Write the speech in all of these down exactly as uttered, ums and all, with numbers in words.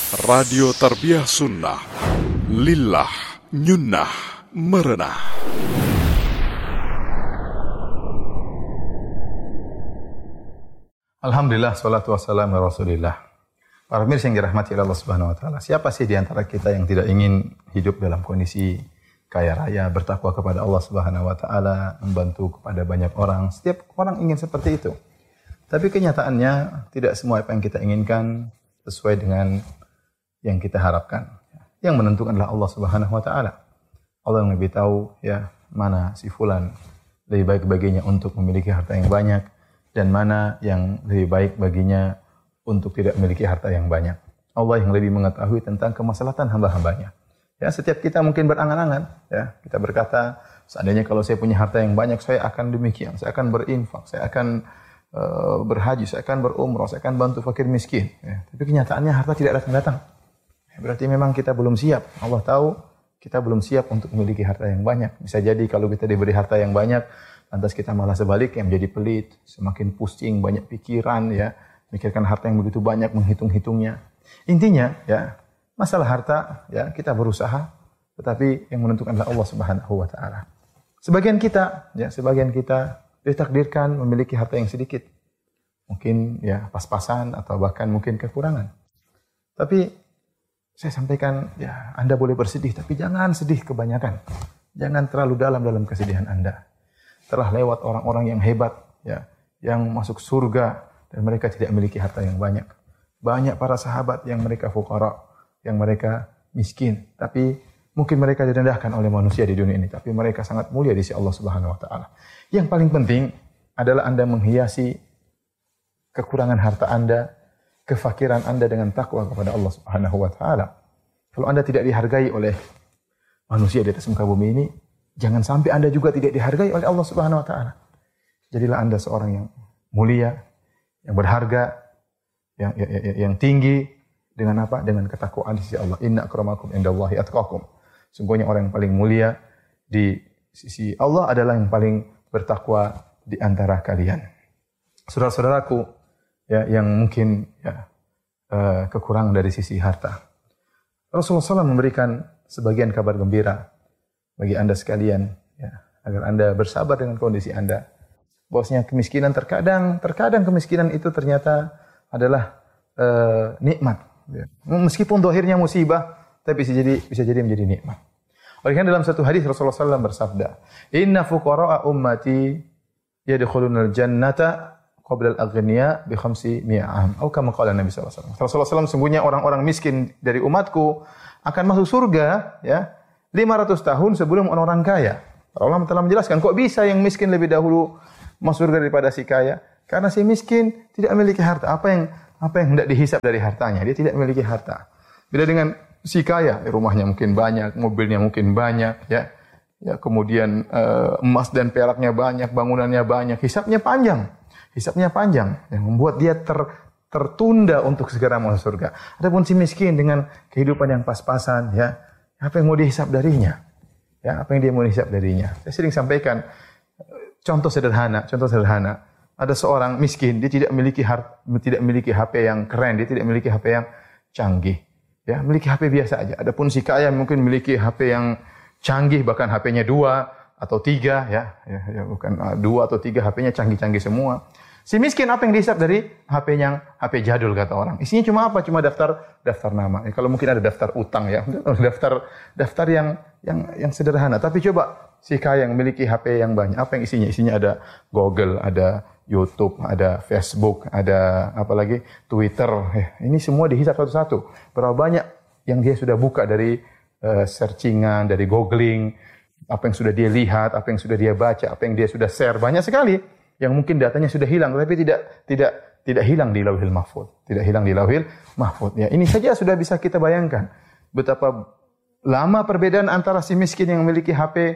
Radio Tarbiyah Sunnah, Lillah, Nyunnah, Merenah. Alhamdulillah, salatu wassalamu ala Rasulillah. Para pemirsa yang dirahmati Allah Subhanahu wa taala. Siapa sih di antara kita yang tidak ingin hidup dalam kondisi kaya raya, bertakwa kepada Allah Subhanahu wa taala, membantu kepada banyak orang? Setiap orang ingin seperti itu. Tapi kenyataannya tidak semua apa yang kita inginkan sesuai dengan yang kita harapkan. Yang menentukan adalah Allah Subhanahu wa taala. Allah yang lebih tahu ya mana si fulan lebih baik baginya untuk memiliki harta yang banyak dan mana yang lebih baik baginya untuk tidak memiliki harta yang banyak. Allah yang lebih mengetahui tentang kemaslahatan hamba-hambanya. Ya, setiap kita mungkin berangan-angan, ya, kita berkata, seandainya kalau saya punya harta yang banyak, saya akan demikian, saya akan berinfak, saya akan uh, berhaji, saya akan berumrah, saya akan bantu fakir miskin. Ya, tapi kenyataannya harta tidak datang-datang. Ya, berarti memang kita belum siap. Allah tahu kita belum siap untuk memiliki harta yang banyak. Bisa jadi kalau kita diberi harta yang banyak, lantas kita malah sebaliknya menjadi pelit, semakin pusing, banyak pikiran, ya, mikirkan harta yang begitu banyak, menghitung-hitungnya. Intinya, ya, masalah harta, ya, kita berusaha, tetapi yang menentukan adalah Allah Subhanahu wa taala. Sebagian kita, ya, sebagian kita ditakdirkan memiliki harta yang sedikit. Mungkin ya pas-pasan atau bahkan mungkin kekurangan. Tapi saya sampaikan, ya, Anda boleh bersedih, tapi jangan sedih kebanyakan. Jangan terlalu dalam dalam kesedihan Anda. Telah lewat orang-orang yang hebat, ya, yang masuk surga dan mereka tidak memiliki harta yang banyak. Banyak para sahabat yang mereka fuqara, yang mereka miskin, tapi mungkin mereka direndahkan oleh manusia di dunia ini, tapi mereka sangat mulia di sisi Allah Subhanahu wa taala. Yang paling penting adalah Anda menghiasi kekurangan harta Anda, kefakiran Anda dengan takwa kepada Allah Subhanahu wa taala. Kalau Anda tidak dihargai oleh manusia di atas muka bumi ini, jangan sampai Anda juga tidak dihargai oleh Allah Subhanahu wa taala. Jadilah Anda seorang yang mulia, yang berharga, yang yang, yang tinggi dengan apa? Dengan ketakwaan di sisi Allah. Inna akramakum indallahi atqakum. Sungguhnya orang yang paling mulia di sisi Allah adalah yang paling bertakwa di antara kalian. Saudara-saudaraku, ya, yang mungkin ya, uh, kekurangan dari sisi harta. Rasulullah shallallahu alaihi wasallam memberikan sebagian kabar gembira bagi Anda sekalian, ya, agar Anda bersabar dengan kondisi Anda. Bahwasanya kemiskinan terkadang, terkadang kemiskinan itu ternyata adalah uh, nikmat. Ya. Meskipun dohirnya musibah, tapi bisa jadi bisa jadi menjadi nikmat. Oleh karena dalam satu hadis Rasulullah shallallahu alaihi wasallam bersabda, Inna fuqara'a ummati yadkhulunal jannata qabla al-aghniya bi khamsi mi'ah. Atau kama qala Nabi sallallahu alaihi wasallam. Rasulullah shallallahu alaihi wasallam sungguhnya orang-orang miskin dari umatku akan masuk surga, ya, lima ratus tahun sebelum orang-orang kaya. Para ulama telah menjelaskan, kok bisa yang miskin lebih dahulu masuk surga daripada si kaya? Karena si miskin tidak memiliki harta. Apa yang apa yang hendak dihisap dari hartanya? Dia tidak memiliki harta. Beda dengan si kaya, rumahnya mungkin banyak, mobilnya mungkin banyak, ya. Ya, kemudian uh, emas dan peraknya banyak, bangunannya banyak, hisapnya panjang. Hisapnya panjang yang membuat dia ter, tertunda untuk segera masuk surga. Adapun si miskin dengan kehidupan yang pas-pasan, ya, apa yang mau dihisap darinya? Ya, apa yang dia mau dihisap darinya? Saya sering sampaikan contoh sederhana, contoh sederhana. Ada seorang miskin, dia tidak memiliki hart, tidak memiliki H P yang keren, dia tidak memiliki H P yang canggih. Ya, memiliki H P biasa aja. Adapun si kaya mungkin memiliki H P yang canggih, bahkan H P-nya dua atau tiga, ya, ya, ya bukan uh, dua atau tiga, H P-nya canggih-canggih semua. Si miskin apa yang dihisap dari H P yang H P jadul kata orang. Isinya cuma apa? Cuma daftar daftar nama. Ya, kalau mungkin ada daftar utang, ya, daftar daftar yang yang yang sederhana. Tapi coba si kaya yang memiliki H P yang banyak, apa yang isinya? Isinya ada Google, ada YouTube, ada Facebook, ada apa lagi? Twitter. Eh, ini semua dihisap satu-satu. Berapa banyak yang dia sudah buka dari uh, searchingan, dari googling, apa yang sudah dia lihat, apa yang sudah dia baca, apa yang dia sudah share, banyak sekali yang mungkin datanya sudah hilang, tapi tidak tidak tidak hilang di Lauhil Mahfuz, tidak hilang di Lauhil Mahfuz. Ya, ini saja sudah bisa kita bayangkan betapa lama perbedaan antara si miskin yang memiliki H P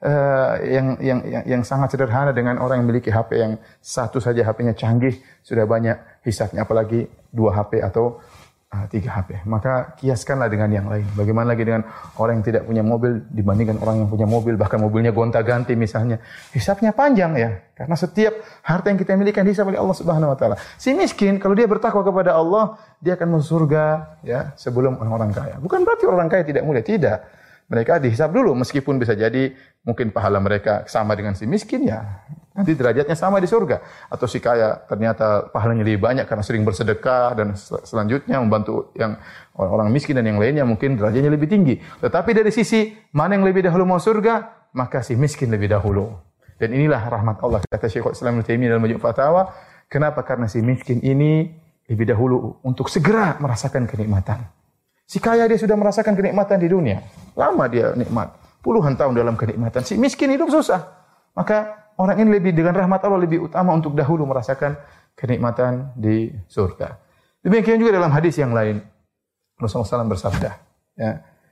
Uh, yang, yang yang yang sangat sederhana dengan orang yang memiliki H P yang satu saja H P-nya canggih, sudah banyak hisapnya, apalagi dua H P atau Ah, tiga H P. Maka kiaskanlah dengan yang lain. Bagaimana lagi dengan orang yang tidak punya mobil dibandingkan orang yang punya mobil, bahkan mobilnya gonta-ganti misalnya. Hisabnya panjang ya. Karena setiap harta yang kita miliki dihisab oleh Allah Subhanahu wa taala. Si miskin kalau dia bertakwa kepada Allah, dia akan masuk surga ya sebelum orang-orang kaya. Bukan berarti orang kaya tidak mulia, tidak. Mereka dihisab dulu meskipun bisa jadi mungkin pahala mereka sama dengan si miskin ya. Nanti derajatnya sama di surga. Atau si kaya ternyata pahalanya lebih banyak karena sering bersedekah dan sel- selanjutnya membantu yang orang-orang miskin dan yang lainnya mungkin derajatnya lebih tinggi. Tetapi dari sisi mana yang lebih dahulu mau surga, maka si miskin lebih dahulu. Dan inilah rahmat Allah kata Syekhul Islam Ibnu Taimiyah dalam Majmu' Fatawa. Kenapa? Karena si miskin ini lebih dahulu untuk segera merasakan kenikmatan. Si kaya dia sudah merasakan kenikmatan di dunia. Lama dia nikmat. Puluhan tahun dalam kenikmatan. Si miskin hidup susah. Maka orang ini lebih dengan rahmat Allah lebih utama untuk dahulu merasakan kenikmatan di surga. Demikian juga dalam hadis yang lain. Rasulullah shallallahu alaihi wasallam bersabda. Ya.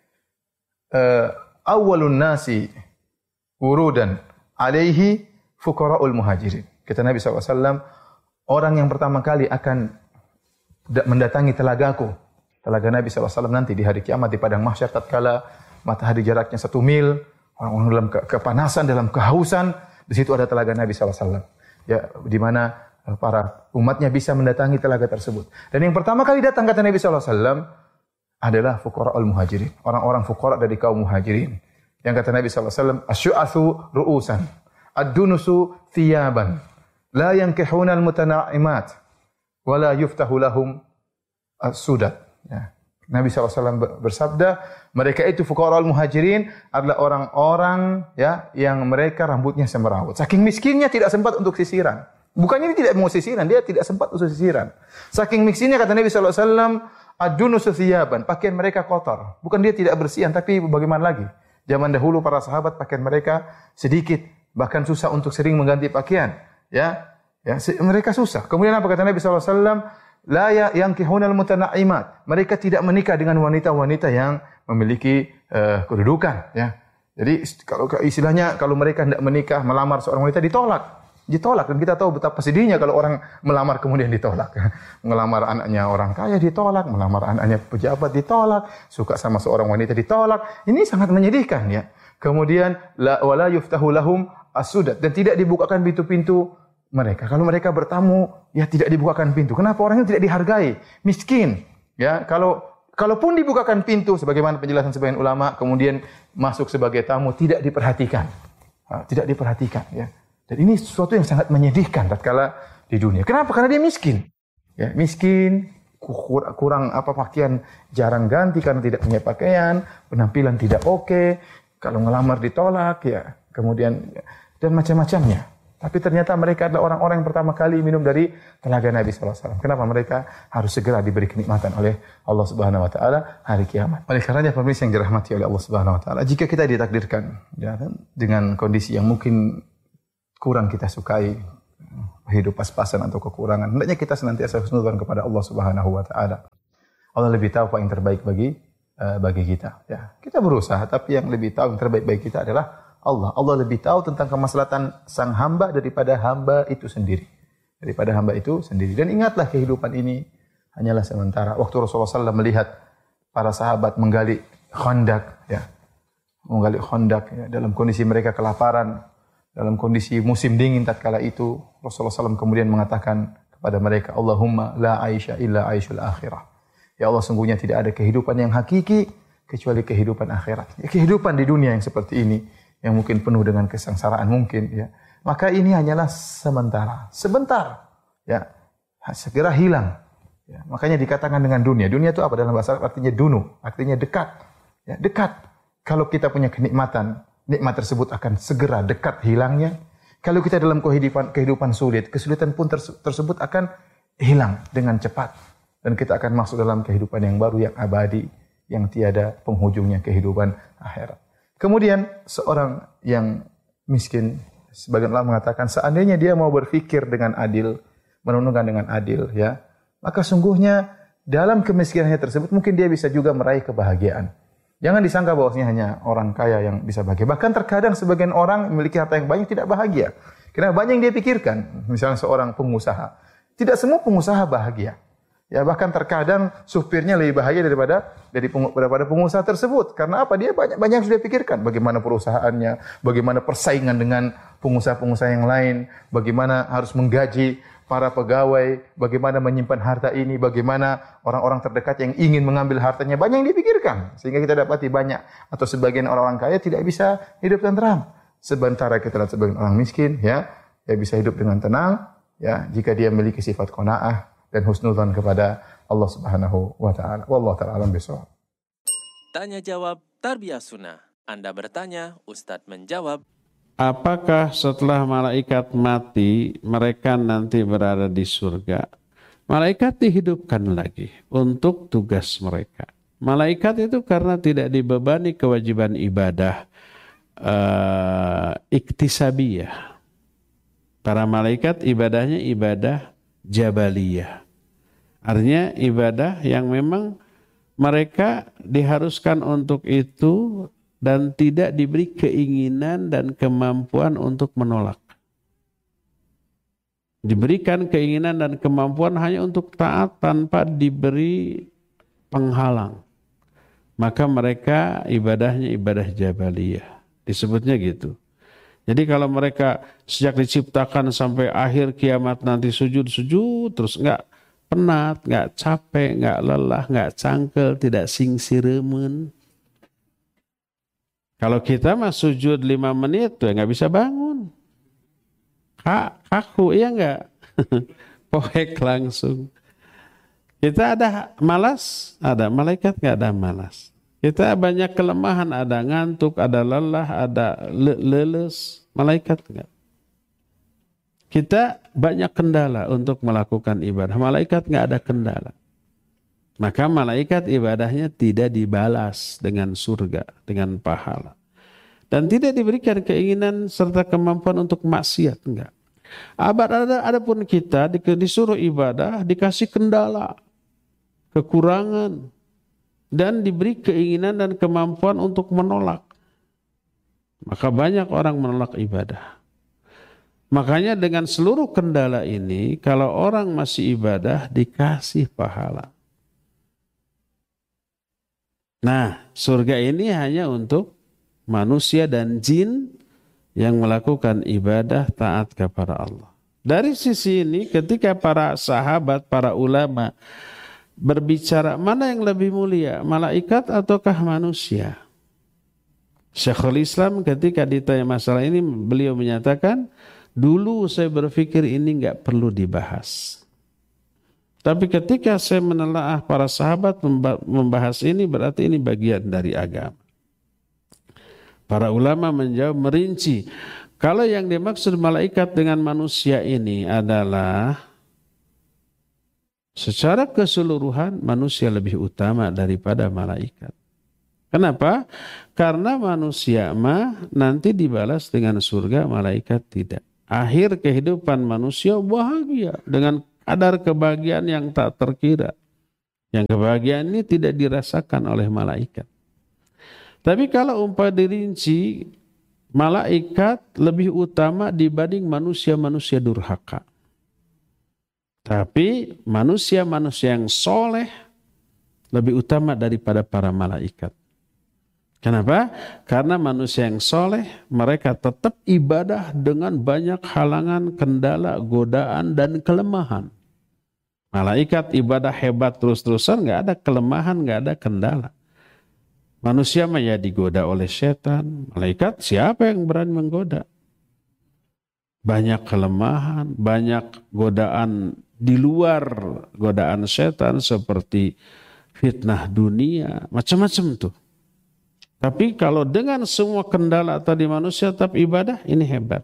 Uh, Awwalun nasi wurudan alaihi fuqara'ul muhajirin. Kata Nabi shallallahu alaihi wasallam, orang yang pertama kali akan mendatangi telagaku. Telaga Nabi shallallahu alaihi wasallam nanti di hari kiamat di padang mahsyar tatkala matahari jaraknya satu mil, orang-orang dalam ke- kepanasan, dalam kehausan, di situ ada telaga Nabi shallallahu alaihi wasallam. Ya, di mana para umatnya bisa mendatangi telaga tersebut. Dan yang pertama kali datang kata Nabi shallallahu alaihi wasallam adalah fuqara'ul muhajirin, orang-orang fuqara dari kaum muhajirin. Yang kata Nabi shallallahu alaihi wasallam, asy'atsu ru'usan, ad-dunusu thiyaban, la yankihuna al-mutana'imat, wa la yuftahu lahum as-sudat. Ya. Nabi shallallahu alaihi wasallam bersabda, mereka itu fuqara'ul muhajirin adalah orang-orang ya yang mereka rambutnya semrawut. Saking miskinnya tidak sempat untuk sisiran. Bukannya dia tidak mau sisiran, dia tidak sempat untuk sisiran. Saking miskinnya kata Nabi shallallahu alaihi wasallam, ad-dunusu thiyaban, pakaian mereka kotor. Bukan dia tidak bersihan, tapi bagaimana lagi? Zaman dahulu para sahabat pakaian mereka sedikit, bahkan susah untuk sering mengganti pakaian. Ya, ya mereka susah. Kemudian apa kata Nabi shallallahu alaihi wasallam? La yankihunal mutana'imat. Mereka tidak menikah dengan wanita-wanita yang memiliki uh, kedudukan. Ya. Jadi kalau istilahnya kalau mereka tidak menikah, melamar seorang wanita ditolak, ditolak. Dan kita tahu betapa sedihnya kalau orang melamar kemudian ditolak. Melamar anaknya orang kaya ditolak, melamar anaknya pejabat ditolak, suka sama seorang wanita ditolak. Ini sangat menyedihkan ya. Kemudian la wala yuftahu lahum as-sudat, dan tidak dibukakan pintu-pintu mereka. Kalau mereka bertamu, ya tidak dibukakan pintu. Kenapa? Orangnya tidak dihargai, miskin. Ya, kalau kalaupun dibukakan pintu, sebagaimana penjelasan sebagian ulama, kemudian masuk sebagai tamu, tidak diperhatikan, nah, tidak diperhatikan. Ya. Dan ini sesuatu yang sangat menyedihkan tatkala di dunia. Kenapa? Karena dia miskin. Ya, miskin, kur, kurang apa pakaian, jarang ganti karena tidak punya pakaian, penampilan tidak oke, kalau ngelamar ditolak, ya, kemudian dan macam-macamnya. Tapi ternyata mereka adalah orang-orang yang pertama kali minum dari telaga Nabi shallallahu alaihi wasallam. Kenapa mereka harus segera diberi kenikmatan oleh Allah Subhanahu wa taala hari kiamat? Oleh karenanya pemirsa yang dirahmati oleh Allah Subhanahu wa taala, jika kita ditakdirkan ya, dengan kondisi yang mungkin kurang kita sukai, hidup pas-pasan atau kekurangan, hendaknya kita senantiasa husnudzon kepada Allah Subhanahu wa taala. Allah lebih tahu apa yang terbaik bagi uh, bagi kita. Ya, kita berusaha, tapi yang lebih tahu yang terbaik bagi kita adalah Allah. Allah lebih tahu tentang kemaslahatan sang hamba daripada hamba itu sendiri. Daripada hamba itu sendiri. Dan ingatlah kehidupan ini hanyalah sementara. Waktu Rasulullah shallallahu alaihi wasallam melihat para sahabat menggali khandak, ya, menggali khandak ya, dalam kondisi mereka kelaparan, dalam kondisi musim dingin tatkala itu, Rasulullah shallallahu alaihi wasallam kemudian mengatakan kepada mereka, Allahumma la aisha illa aishul akhirah. Ya Allah, sungguhnya tidak ada kehidupan yang hakiki kecuali kehidupan akhirat. Ya, kehidupan di dunia yang seperti ini, yang mungkin penuh dengan kesengsaraan mungkin, ya. Maka ini hanyalah sementara, sebentar, ya, segera hilang. Ya, makanya dikatakan dengan dunia. Dunia itu apa dalam bahasa Arab? Artinya dunu, artinya dekat, ya, dekat. Kalau kita punya kenikmatan, nikmat tersebut akan segera dekat hilangnya. Kalau kita dalam kehidupan kehidupan sulit, kesulitan pun terse- tersebut akan hilang dengan cepat, dan kita akan masuk dalam kehidupan yang baru, yang abadi, yang tiada penghujungnya, kehidupan akhirat. Kemudian seorang yang miskin, sebagian ulama mengatakan seandainya dia mau berfikir dengan adil, merenungkan dengan adil, ya, maka sungguhnya dalam kemiskinannya tersebut mungkin dia bisa juga meraih kebahagiaan. Jangan disangka bahwasanya hanya orang kaya yang bisa bahagia. Bahkan terkadang sebagian orang memiliki harta yang banyak tidak bahagia. Karena banyak yang dia pikirkan. Misalnya seorang pengusaha, tidak semua pengusaha bahagia. Ya, bahkan terkadang supirnya lebih bahaya daripada dari pengu, daripada pengusaha tersebut. Karena apa? Dia banyak banyak yang sudah pikirkan, bagaimana perusahaannya, bagaimana persaingan dengan pengusaha-pengusaha yang lain, bagaimana harus menggaji para pegawai, bagaimana menyimpan harta ini, bagaimana orang-orang terdekat yang ingin mengambil hartanya, banyak yang dipikirkan. Sehingga kita dapati banyak atau sebagian orang-orang kaya tidak bisa hidup tenteram. Sementara kita lihat sebagian orang miskin, ya, ya bisa hidup dengan tenang, ya, jika dia memiliki sifat qanaah dan husnudzan kepada Allah Subhanahu wa taala. Wallahu taala alam bisawab. Tanya jawab Tarbiyah Sunnah. Anda bertanya, Ustadz menjawab. Apakah setelah malaikat mati mereka nanti berada di surga? Malaikat dihidupkan lagi untuk tugas mereka. Malaikat itu karena tidak dibebani kewajiban ibadah uh, iktisabiyah. Para malaikat ibadahnya ibadah jabaliyah. Artinya ibadah yang memang mereka diharuskan untuk itu dan tidak diberi keinginan dan kemampuan untuk menolak. Diberikan keinginan dan kemampuan hanya untuk taat tanpa diberi penghalang. Maka mereka ibadahnya ibadah jabaliyah. Disebutnya gitu. Jadi kalau mereka sejak diciptakan sampai akhir kiamat nanti sujud-sujud terus enggak penat, enggak capek, enggak lelah, enggak cangkel, tidak singsiremen. Kalau kita mah sujud lima menit tuh enggak bisa bangun. Kak, kaku, iya enggak? Poek langsung. Kita ada malas, ada. Malaikat enggak ada malas. Kita banyak kelemahan, ada ngantuk, ada lelah, ada le- leles. Malaikat enggak. Kita banyak kendala untuk melakukan ibadah. Malaikat enggak ada kendala. Maka malaikat ibadahnya tidak dibalas dengan surga, dengan pahala. Dan tidak diberikan keinginan serta kemampuan untuk maksiat, enggak. Abad ada, adapun kita disuruh ibadah, dikasih kendala, kekurangan, dan diberi keinginan dan kemampuan untuk menolak. Maka banyak orang menolak ibadah. Makanya dengan seluruh kendala ini, kalau orang masih ibadah, dikasih pahala. Nah, surga ini hanya untuk manusia dan jin yang melakukan ibadah taat kepada Allah. Dari sisi ini, ketika para sahabat, para ulama berbicara mana yang lebih mulia, malaikat ataukah manusia? Syekhul Islam ketika ditanya masalah ini, beliau menyatakan, dulu saya berpikir ini enggak perlu dibahas. Tapi ketika saya menelaah para sahabat membahas ini, berarti ini bagian dari agama. Para ulama menjawab merinci, kalau yang dimaksud malaikat dengan manusia ini adalah secara keseluruhan manusia lebih utama daripada malaikat. Kenapa? Karena manusia mah nanti dibalas dengan surga, malaikat tidak. Akhir kehidupan manusia bahagia dengan kadar kebahagiaan yang tak terkira. Yang kebahagiaan ini tidak dirasakan oleh malaikat. Tapi kalau umpah dirinci, malaikat lebih utama dibanding manusia-manusia durhaka. Tapi manusia-manusia yang soleh lebih utama daripada para malaikat. Kenapa? Karena manusia yang soleh, mereka tetap ibadah dengan banyak halangan, kendala, godaan, dan kelemahan. Malaikat ibadah hebat terus-terusan, nggak ada kelemahan, nggak ada kendala. Manusia mah ya digoda oleh setan. Malaikat siapa yang berani menggoda? Banyak kelemahan, banyak godaan di luar godaan setan seperti fitnah dunia, macam-macam tuh. Tapi kalau dengan semua kendala tadi manusia tetap ibadah, ini hebat.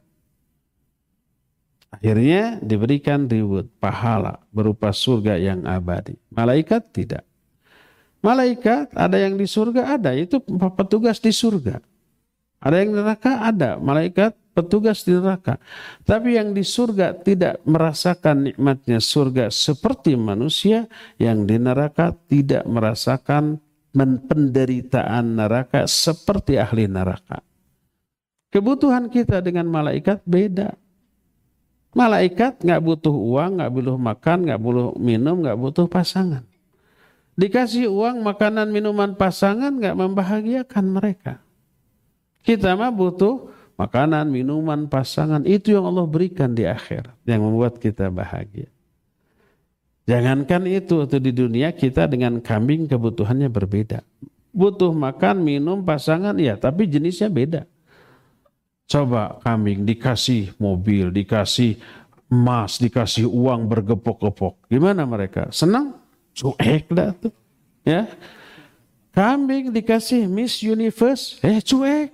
Akhirnya diberikan reward, pahala berupa surga yang abadi. Malaikat tidak. Malaikat ada yang di surga, ada. Itu petugas di surga. Ada yang di neraka, ada. Malaikat petugas di neraka. Tapi yang di surga tidak merasakan nikmatnya surga seperti manusia. Yang di neraka tidak merasakan penderitaan neraka seperti ahli neraka. Kebutuhan kita dengan malaikat beda. Malaikat nggak butuh uang, nggak butuh makan, nggak butuh minum, nggak butuh pasangan. Dikasih uang, makanan, minuman, pasangan nggak membahagiakan mereka. Kita mah butuh makanan, minuman, pasangan. Itu yang Allah berikan di akhirat, yang membuat kita bahagia. Jangankan itu, itu di dunia kita dengan kambing kebutuhannya berbeda. Butuh makan, minum, pasangan, ya, tapi jenisnya beda. Coba kambing dikasih mobil, dikasih emas, dikasih uang bergepok-gepok. Gimana mereka? Senang? Cuek dah tuh. Ya. Kambing dikasih Miss Universe, eh cuek.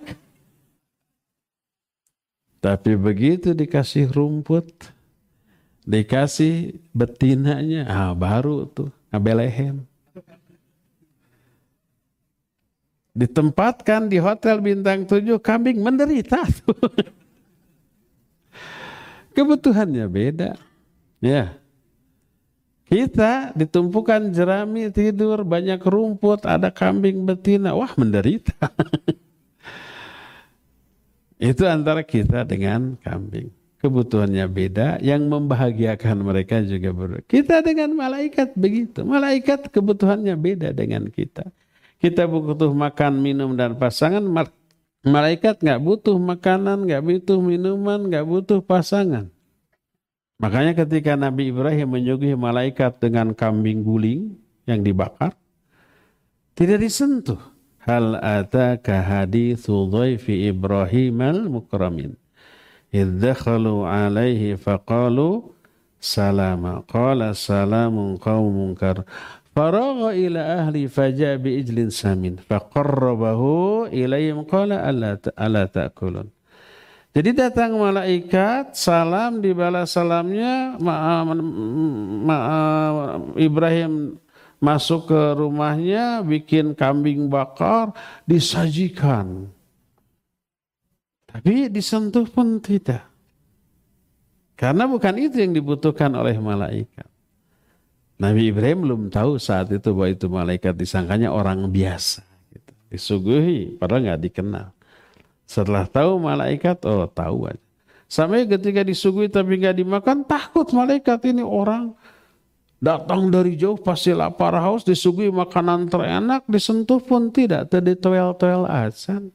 Tapi begitu dikasih rumput, dikasih betinanya, ah baru tuh ngabelehem. Ditempatkan di hotel bintang tujuh, kambing menderita tuh. Kebutuhannya beda. Ya. Kita ditumpukan jerami, tidur, banyak rumput, ada kambing betina, wah menderita. Itu antara kita dengan kambing. Kebutuhannya beda, yang membahagiakan mereka juga berbeda. Kita dengan malaikat begitu. Malaikat kebutuhannya beda dengan kita. Kita butuh makan, minum, dan pasangan. Malaikat nggak butuh makanan, nggak butuh minuman, nggak butuh pasangan. Makanya ketika Nabi Ibrahim menyuguhi malaikat dengan kambing guling yang dibakar, tidak disentuh. Hal ataka hadithu dhaifi Ibrahim al-mukramin. Idh dakhalu alaihi faqalu salama. Qala salamun qawmun kar. Faragha ila ahli faja'a bi ijlin samin. Faqarrabahu ilayhim qala ala ta'kulun. Jadi datang malaikat, salam, dibalas salamnya, ma, ma, Ibrahim masuk ke rumahnya, bikin kambing bakar, disajikan. Tapi disentuh pun tidak. Karena bukan itu yang dibutuhkan oleh malaikat. Nabi Ibrahim belum tahu saat itu bahwa itu malaikat, disangkanya orang biasa. Gitu. Disuguhi, padahal nggak dikenal. Setelah tahu malaikat, oh tahu aja. Sampai ketika disuguhi tapi nggak dimakan, takut malaikat ini orang datang dari jauh pasti lapar haus, disuguhi makanan terenak, disentuh pun tidak, tadi toel-toel azan.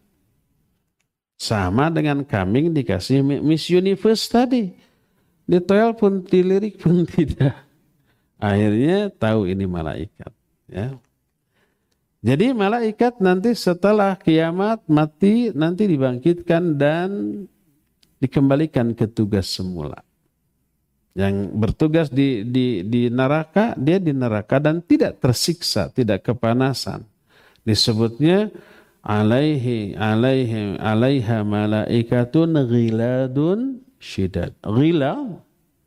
Sama dengan kambing dikasih Miss Universe tadi, ditoel pun dilirik pun tidak. Akhirnya tahu ini malaikat. Ya. Jadi malaikat nanti setelah kiamat mati nanti dibangkitkan dan dikembalikan ke tugas semula. Yang bertugas di, di, di neraka, dia di neraka dan tidak tersiksa, tidak kepanasan. Disebutnya alaihi alaihi alaiha malaikatun ghiladun syidad. Ghilad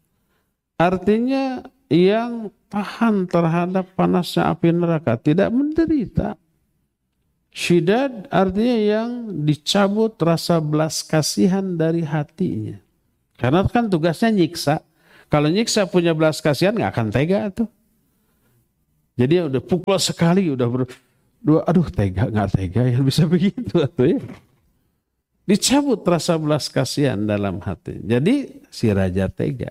artinya yang tahan terhadap panasnya api neraka, tidak menderita. Syidad artinya yang dicabut rasa belas kasihan dari hatinya. Karena kan tugasnya nyiksa. Kalau nyiksa punya belas kasihan nggak akan tega tuh. Jadi udah pukul sekali, udah ber, dua, aduh tega nggak tega yang bisa begitu tuh ya. Dicabut rasa belas kasihan dalam hati. Jadi si raja tega.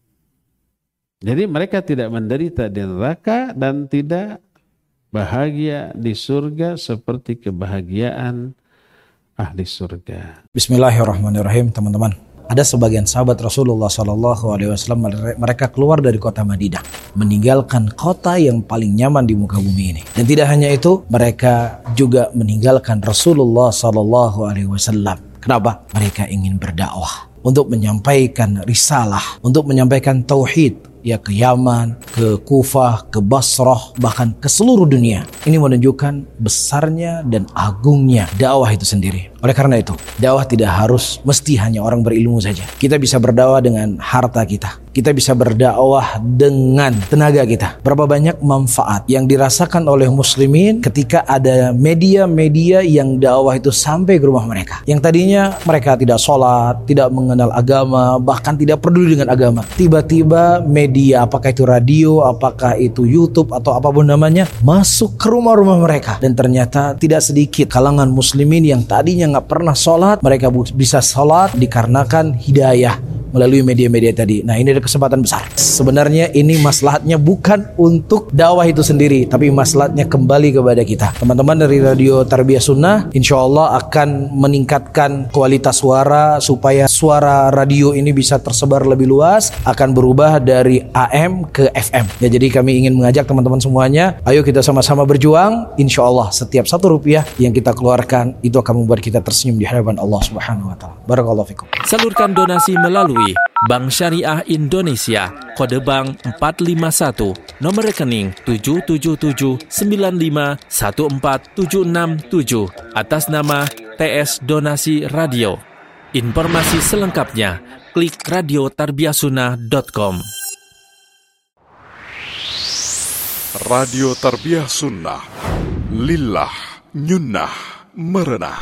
Jadi mereka tidak menderita di neraka dan tidak bahagia di surga seperti kebahagiaan ahli surga. Bismillahirrahmanirrahim, teman-teman. Ada sebagian sahabat Rasulullah Sallallahu Alaihi Wasallam, mereka keluar dari kota Madinah, meninggalkan kota yang paling nyaman di muka bumi ini. Dan tidak hanya itu, mereka juga meninggalkan Rasulullah Sallallahu Alaihi Wasallam. Kenapa? Mereka ingin berdakwah untuk menyampaikan risalah, untuk menyampaikan tauhid. Ya ke Yaman, ke Kufah, ke Basrah, bahkan ke seluruh dunia. Ini menunjukkan besarnya dan agungnya dakwah itu sendiri. Oleh karena itu, dakwah tidak harus mesti hanya orang berilmu saja. Kita bisa berdakwah dengan harta kita. Kita bisa berdakwah dengan tenaga kita. Berapa banyak manfaat yang dirasakan oleh muslimin ketika ada media-media yang dakwah itu sampai ke rumah mereka. Yang tadinya mereka tidak sholat, tidak mengenal agama, bahkan tidak peduli dengan agama. Tiba-tiba media, apakah itu radio, apakah itu YouTube, atau apapun namanya, masuk ke rumah-rumah mereka. Dan ternyata tidak sedikit kalangan muslimin yang tadinya nggak pernah sholat, mereka bisa sholat dikarenakan hidayah, melalui media-media tadi. Nah, ini ada kesempatan besar. Sebenarnya ini maslahatnya bukan untuk dakwah itu sendiri, tapi maslahatnya kembali kepada kita. Teman-teman dari Radio Tarbiyah Sunnah insya Allah akan meningkatkan kualitas suara supaya suara radio ini bisa tersebar lebih luas, akan berubah dari A M ke F M. Ya, jadi kami ingin mengajak teman-teman semuanya, ayo kita sama-sama berjuang. Insya Allah setiap satu rupiah yang kita keluarkan itu akan membuat kita tersenyum di hadapan Allah Subhanahu wa taala. Barakallahu fikum. Salurkan donasi melalui Bank Syariah Indonesia, kode bank empat lima satu, nomor rekening tujuh tujuh tujuh sembilan lima satu empat tujuh enam tujuh atas nama T S Donasi Radio. Informasi selengkapnya klik radio tarbiyah sunnah dot com. Radio Tarbiyah Sunnah, lillah, nyunnah, merenah.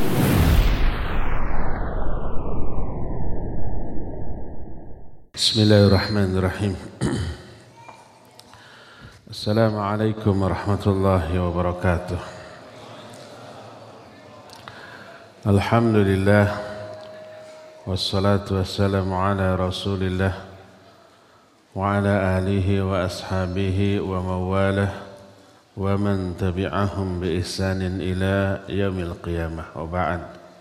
Bismillahirrahmanirrahim. Assalamualaikum warahmatullahi wabarakatuh. Alhamdulillah, wassalatu wassalamu ala rasulillah wa ala alihi wa ashabihi wa mawalah wa man tabi'ahum bi ihsanin ila yaumil qiyamah, wa ba'd.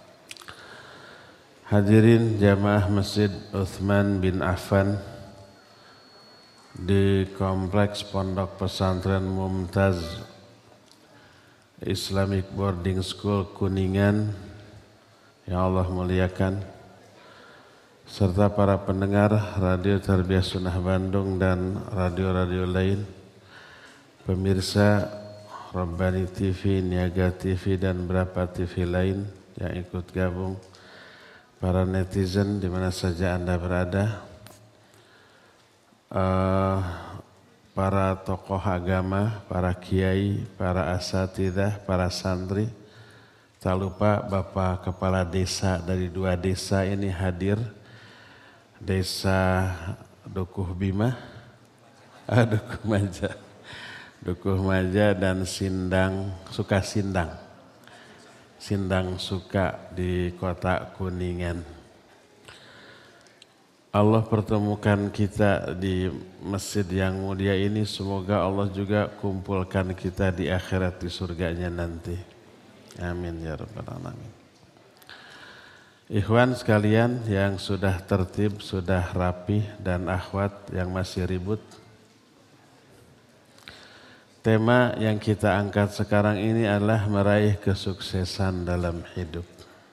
Hadirin jamaah Masjid Uthman bin Affan di Kompleks Pondok Pesantren Mumtaz Islamic Boarding School Kuningan yang Allah muliakan, serta para pendengar Radio Tarbiyah Sunnah Bandung dan radio-radio lain, pemirsa Rabbani T V, Niaga T V dan beberapa T V lain yang ikut gabung, para netizen di mana saja Anda berada, uh, para tokoh agama, para kiai, para asatidzah, para santri, tak lupa Bapak Kepala Desa dari dua desa ini hadir, Desa Dukuh Bima, ah, Dukuh Maja, Dukuh Maja dan Sindang Sukasindang, Sindang Suka di Kota Kuningan. Allah pertemukan kita di masjid yang mulia ini, semoga Allah juga kumpulkan kita di akhirat di surganya nanti. Amin ya rabbal alamin. Ikhwan sekalian yang sudah tertib, sudah rapi, dan akhwat yang masih ribut. Tema yang kita angkat sekarang ini adalah meraih kesuksesan dalam hidup.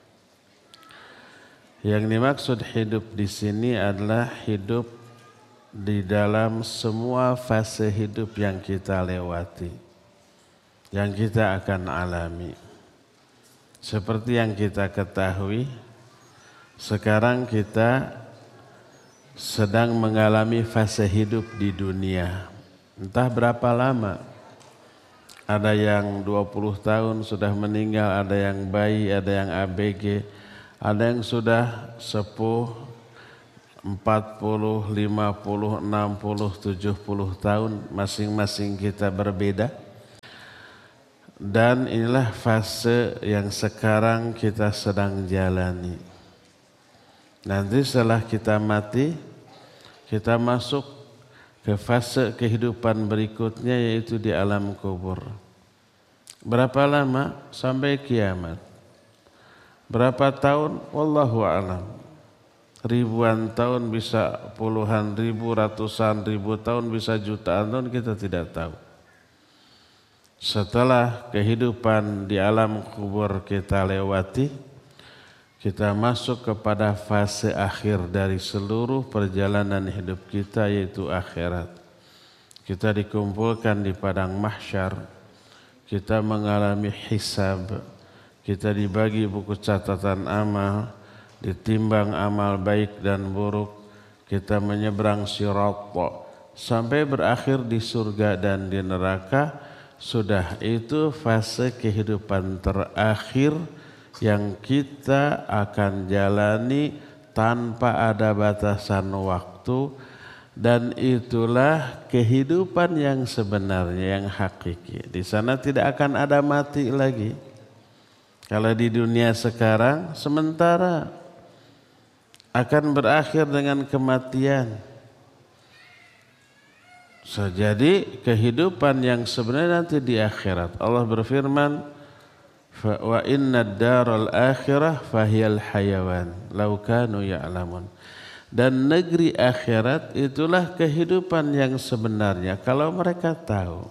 Yang dimaksud hidup di sini adalah hidup di dalam semua fase hidup yang kita lewati, yang kita akan alami. Seperti yang kita ketahui, sekarang kita sedang mengalami fase hidup di dunia. Entah berapa lama. Ada yang dua puluh tahun sudah meninggal, ada yang bayi, ada yang A B G, ada yang sudah sepuh empat puluh, lima puluh, enam puluh, tujuh puluh tahun, masing-masing kita berbeda. Dan inilah fase yang sekarang kita sedang jalani. Nanti setelah kita mati, kita masuk ke fase kehidupan berikutnya, yaitu di alam kubur. Berapa lama? Sampai kiamat. Berapa tahun? Wallahu a'lam. Ribuan tahun, bisa puluhan ribu, ratusan ribu tahun, bisa jutaan tahun, kita tidak tahu. Setelah kehidupan di alam kubur kita lewati, kita masuk kepada fase akhir dari seluruh perjalanan hidup kita, yaitu akhirat. Kita dikumpulkan di padang mahsyar, kita mengalami hisab, kita dibagi buku catatan amal, ditimbang amal baik dan buruk, kita menyeberang sirat sampai berakhir di surga dan di neraka. Sudah itu fase kehidupan terakhir yang kita akan jalani tanpa ada batasan waktu, dan itulah kehidupan yang sebenarnya, yang hakiki. Di sana tidak akan ada mati lagi. Kalau di dunia sekarang sementara, akan berakhir dengan kematian. So, jadi kehidupan yang sebenarnya nanti di akhirat. Allah berfirman, wa inna daral akhirah fahiyal hayawan law kanu ya'lamun. Dan negeri akhirat itulah kehidupan yang sebenarnya kalau mereka tahu.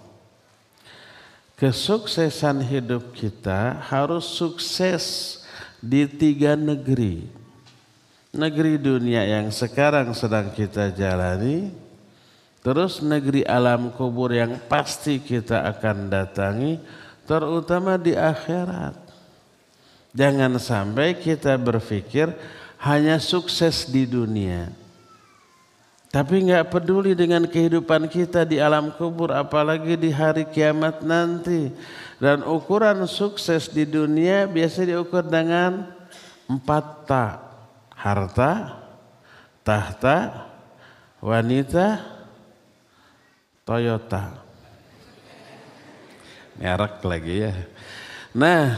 Kesuksesan hidup kita harus sukses di tiga negeri. Negeri dunia yang sekarang sedang kita jalani, terus negeri alam kubur yang pasti kita akan datangi, terutama di akhirat. Jangan sampai kita berpikir hanya sukses di dunia, tapi nggak peduli dengan kehidupan kita di alam kubur, apalagi di hari kiamat nanti. Dan ukuran sukses di dunia biasa diukur dengan empat ta: harta, tahta, wanita, Toyota. Merek lagi ya. Nah,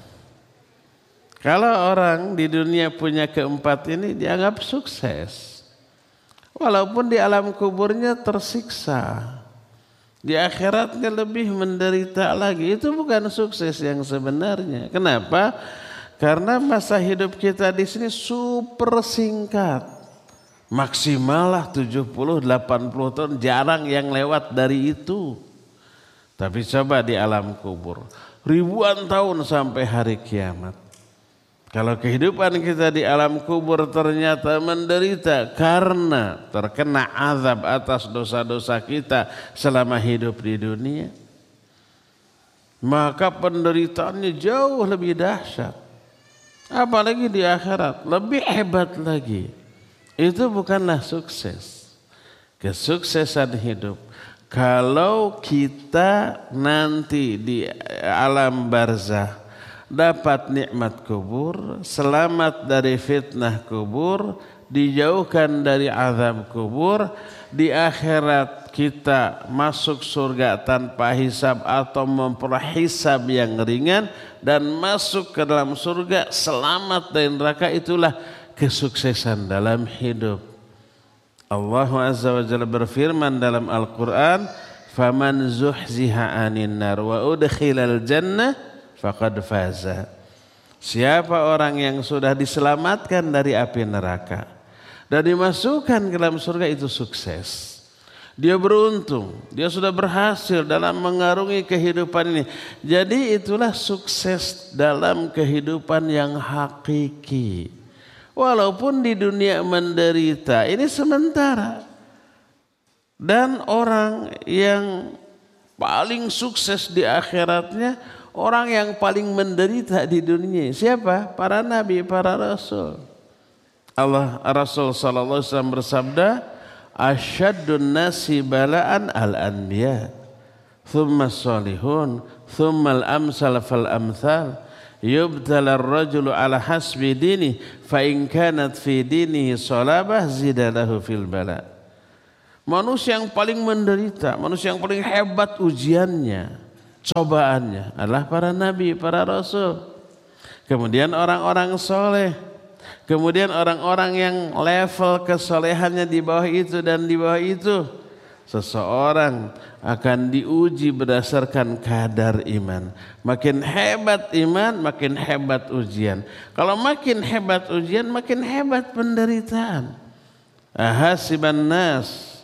kalau orang di dunia punya keempat ini dianggap sukses. Walaupun di alam kuburnya tersiksa. Di akhiratnya lebih menderita lagi. Itu bukan sukses yang sebenarnya. Kenapa? Karena masa hidup kita di sini super singkat. Maksimal lah tujuh puluh delapan puluh tahun, jarang yang lewat dari itu. Tapi coba di alam kubur, ribuan tahun sampai hari kiamat. Kalau kehidupan kita di alam kubur ternyata menderita karena terkena azab atas dosa-dosa kita selama hidup di dunia, maka penderitaannya jauh lebih dahsyat. Apalagi di akhirat, lebih hebat lagi. Itu bukanlah sukses. Kesuksesan hidup kalau kita nanti di alam barzah dapat nikmat kubur, selamat dari fitnah kubur, dijauhkan dari azab kubur, di akhirat kita masuk surga tanpa hisab atau memperoleh hisab yang ringan dan masuk ke dalam surga selamat dari neraka, itulah kesuksesan dalam hidup. Allah Azza wa Jalla berfirman dalam Al-Quran, faman zuhziha anin nar wa udkhilal jannah faqad faza. Siapa orang yang sudah diselamatkan dari api neraka dan dimasukkan ke dalam surga, itu sukses. Dia beruntung, dia sudah berhasil dalam mengarungi kehidupan ini. Jadi itulah sukses dalam kehidupan yang hakiki. Walaupun di dunia menderita, ini sementara. Dan orang yang paling sukses di akhiratnya, orang yang paling menderita di dunia. Siapa? Para nabi, para rasul. Allah Rasul sallallahu alaihi wasallam bersabda, "Asyaddun nasi bala'an al-anbiya, thumma salihun, thumma al-amsal fal-amthal. Yubtala ar-rajulu ala hasbi dini, fa in kanat fi dinihi salabah zidalahu fil bala." Manusia yang paling menderita, manusia yang paling hebat ujiannya, cobaannya adalah para nabi, para rasul. Kemudian orang-orang soleh. Kemudian orang-orang yang level kesolehannya di bawah itu dan di bawah itu. Seseorang akan diuji berdasarkan kadar iman. Makin hebat iman, makin hebat ujian. Kalau makin hebat ujian, makin hebat penderitaan. Ahasiban nas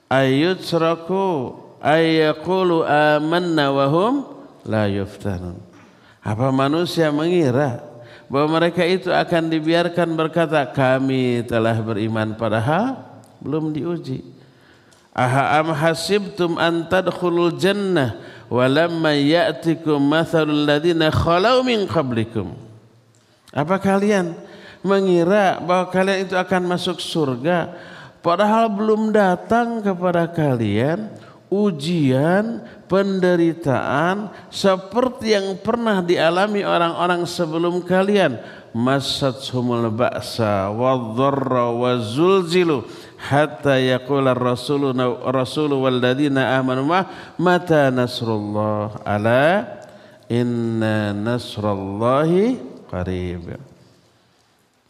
ayyutraku ayyaqulu amanna wa hum la yuftanun. Apa manusia mengira bahwa mereka itu akan dibiarkan berkata, kami telah beriman, padahal belum diuji. Aha am hasibtum an tadkhulul jannah walamma ya'tikum mathalul ladzina khalau min qablikum. Apa kalian mengira bahwa kalian itu akan masuk surga padahal belum datang kepada kalian ujian, penderitaan seperti yang pernah dialami orang-orang sebelum kalian. Massathumul ba'sa wadh-dharra wazulzilu hatta yaqula ar-rasulu rasulu walladzina amanu ma mata nasrullah ala inna nasrallahi qarib.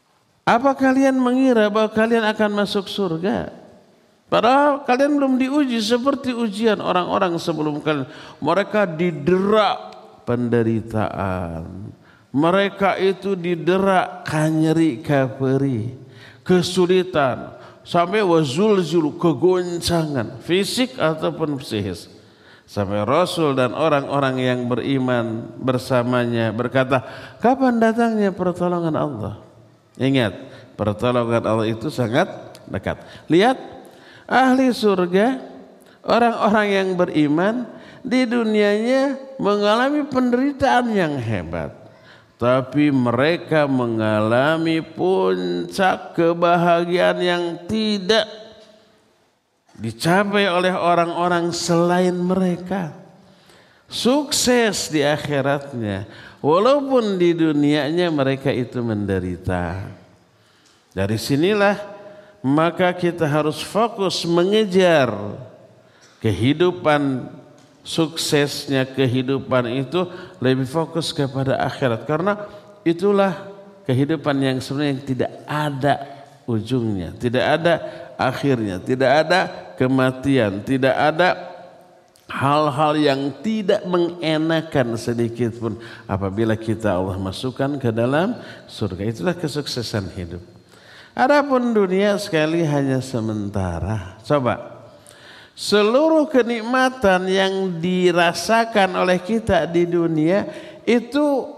Apa kalian mengira bahwa kalian akan masuk surga? Padahal kalian belum diuji seperti ujian orang-orang sebelum kalian. Mereka didera penderitaan. Mereka itu didera kanyeri kaperi, kesulitan, sampai wazulzul, kegoncangan fisik ataupun psikis. Sampai Rasul dan orang-orang yang beriman bersamanya berkata, kapan datangnya pertolongan Allah? Ingat, pertolongan Allah itu sangat dekat. Lihat, ahli surga, orang-orang yang beriman di dunianya mengalami penderitaan yang hebat. Tapi mereka mengalami puncak kebahagiaan yang tidak dicapai oleh orang-orang selain mereka. Sukses di akhiratnya, walaupun di dunianya mereka itu menderita. Dari sinilah maka kita harus fokus mengejar kehidupan, suksesnya kehidupan itu lebih fokus kepada akhirat. Karena itulah kehidupan yang sebenarnya yang tidak ada ujungnya, tidak ada akhirnya, tidak ada kematian, tidak ada hal-hal yang tidak mengenakan sedikit pun apabila kita Allah masukkan ke dalam surga. Itulah kesuksesan hidup. Adapun dunia sekali hanya sementara. Coba, seluruh kenikmatan yang dirasakan oleh kita di dunia itu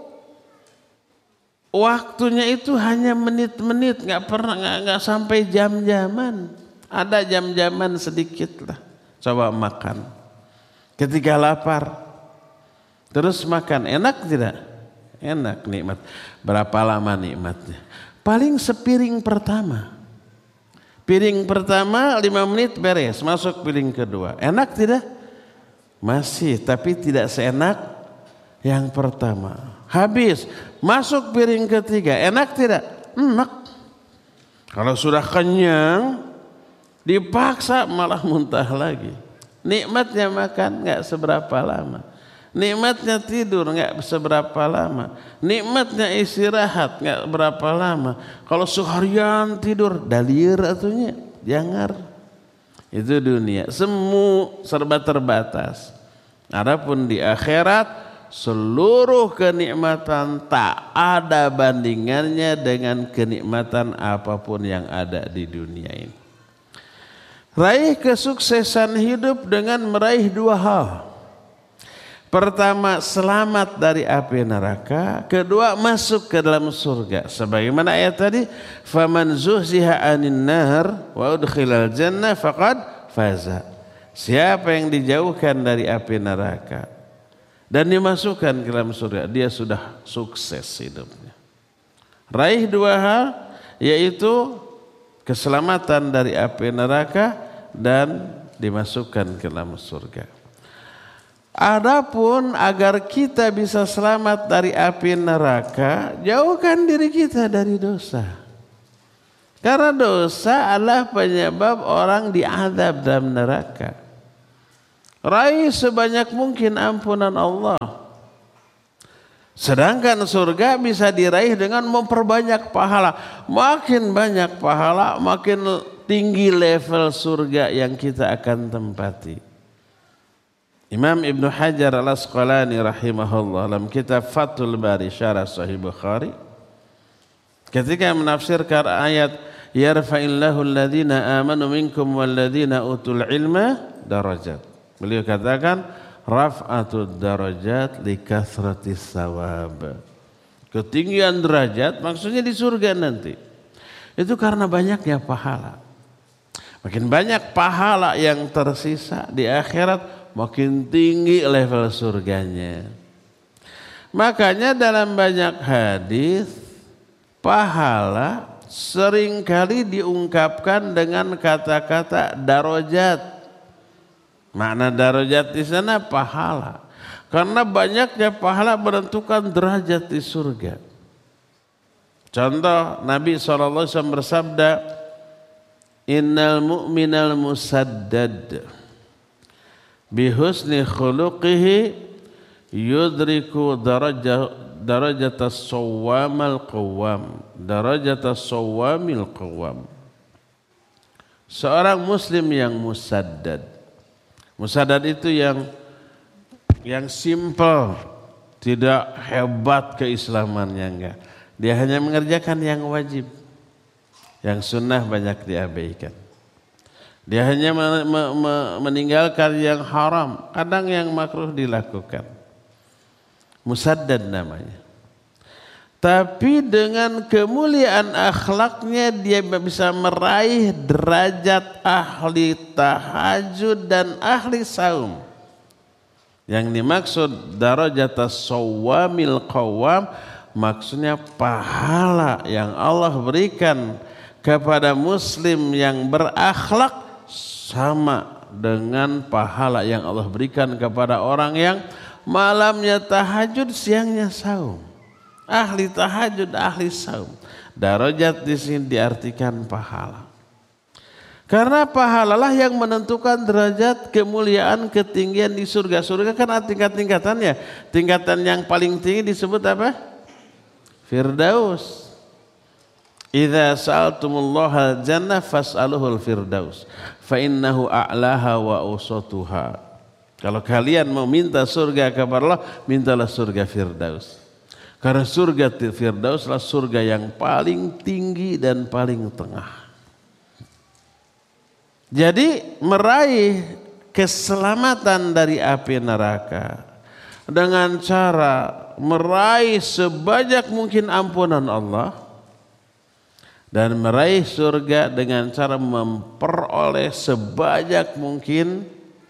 waktunya itu hanya menit-menit, nggak pernah, nggak nggak sampai jam-jaman. Ada jam-jaman sedikit lah. Coba makan, ketika lapar, terus makan, enak tidak? Enak, nikmat. Berapa lama nikmatnya? Paling sepiring pertama. Piring pertama lima menit beres, masuk piring kedua. Enak tidak? Masih, tapi tidak seenak yang pertama. Habis, masuk piring ketiga, enak tidak? Enak. Kalau sudah kenyang, dipaksa malah muntah lagi. Nikmatnya makan nggak seberapa lama, nikmatnya tidur nggak seberapa lama, nikmatnya istirahat nggak berapa lama. Kalau seharian tidur, dalir atunya, jangar. Itu dunia, semu serba terbatas. Adapun di akhirat, seluruh kenikmatan tak ada bandingannya dengan kenikmatan apapun yang ada di dunia ini. Raih kesuksesan hidup dengan meraih dua hal. Pertama, selamat dari api neraka. Kedua, masuk ke dalam surga. Sebagaimana ayat tadi, faman zuhziha 'anil nar wa udkhilal jannah faqad faza. Siapa yang dijauhkan dari api neraka dan dimasukkan ke dalam surga, dia sudah sukses hidupnya. Raih dua hal, yaitu keselamatan dari api neraka dan dimasukkan ke dalam surga. Adapun agar kita bisa selamat dari api neraka, jauhkan diri kita dari dosa. Karena dosa adalah penyebab orang diazab dalam neraka. Raih sebanyak mungkin ampunan Allah. Sedangkan surga bisa diraih dengan memperbanyak pahala. Makin banyak pahala, makin tinggi level surga yang kita akan tempati. Imam Ibn Hajar Al-Asqalani rahimahullah dalam kitab Fathul Bari Syarah Sahih Bukhari, ketika menafsirkan ayat yarfa'illahu alladhina amanu minkum walladhina utul ilma darajat, beliau katakan raf'atud darajat li kathratis sawab. Ketinggian derajat maksudnya di surga nanti. Itu karena banyaknya pahala. Makin banyak pahala yang tersisa di akhirat, makin tinggi level surganya. Makanya dalam banyak hadis, pahala seringkali diungkapkan dengan kata-kata darajat. Makna darajat di sana pahala. Karena banyaknya pahala menentukan derajat di surga. Contoh, Nabi shallallahu alaihi wasallam bersabda, innal mu'minal musaddad bihusni khuluqihi yudriku darajah darajatas sawwamal qawwam, darajatas sawwamil qawwam. Seorang muslim yang musaddad. Musaddad itu yang yang simple, tidak hebat keislamannya, enggak. Dia hanya mengerjakan yang wajib. Yang sunnah banyak diabaikan. Dia hanya meninggalkan yang haram, kadang yang makruh dilakukan. Musaddad namanya. Tapi dengan kemuliaan akhlaknya dia bisa meraih derajat ahli tahajud dan ahli saum. Yang dimaksud darajatas sawwamil qawwam maksudnya pahala yang Allah berikan kepada muslim yang berakhlak sama dengan pahala yang Allah berikan kepada orang yang malamnya tahajud, siangnya saum. Ahli tahajud, ahli saum. Darajat di sini diartikan pahala. Karena pahalalah yang menentukan derajat kemuliaan ketinggian di surga. Surga kan ada tingkat-tingkatannya. Tingkatan yang paling tinggi disebut apa? Firdaus. Idza sa'altumullaha jannah fas'aluhul firdaus fa innahu a'laha wa awsatuha. Kalau kalian mau minta surga kepada Allah, mintalah surga Firdaus. Karena surga Firdauslah surga yang paling tinggi dan paling tengah. Jadi meraih keselamatan dari api neraka dengan cara meraih sebanyak mungkin ampunan Allah dan meraih surga dengan cara memperoleh sebanyak mungkin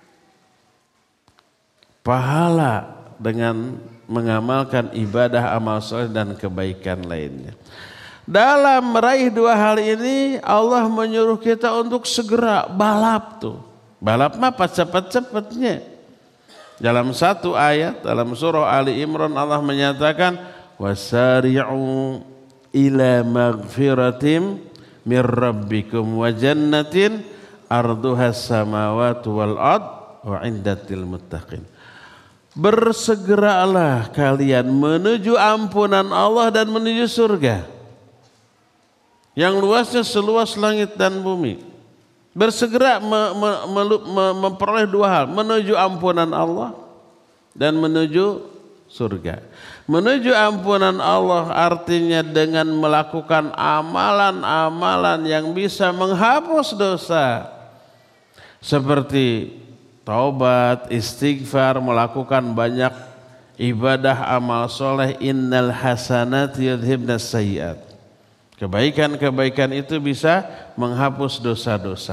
pahala dengan mengamalkan ibadah, amal soleh dan kebaikan lainnya. Dalam meraih dua hal ini Allah menyuruh kita untuk segera balap tuh. Balap mah cepat-cepatnya. Dalam satu ayat dalam surah Ali Imran Allah menyatakan wasari'u ila maghfiratim mir rabbikum wa jannatin arduhas samawati wal ard wa indatil muttaqin. Bersegeralah kalian menuju ampunan Allah dan menuju surga yang luasnya seluas langit dan bumi. Bersegera me, me, me, me, memperoleh dua hal, menuju ampunan Allah dan menuju surga. Menuju ampunan Allah artinya dengan melakukan amalan-amalan yang bisa menghapus dosa seperti taubat, istighfar, melakukan banyak ibadah amal soleh. Innal hasanati yudhibnas sayyiat. Kebaikan-kebaikan itu bisa menghapus dosa-dosa.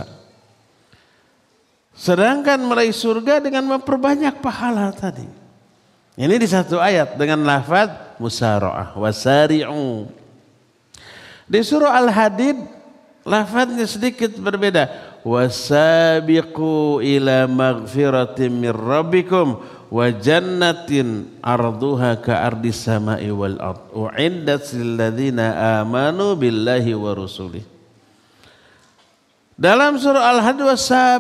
Sedangkan meraih surga dengan memperbanyak pahala tadi. Ini di satu ayat dengan lafaz musara'ah, wasari'u. Di surah Al-Hadid lafaznya sedikit berbeda. Wasabiqu ila maghfiratin mir rabbikum wa jannatin arduha ka ardis samai wal ard u'iddat lil ladzina amanu billahi wa rusulih. Dalam surah Al-Hadid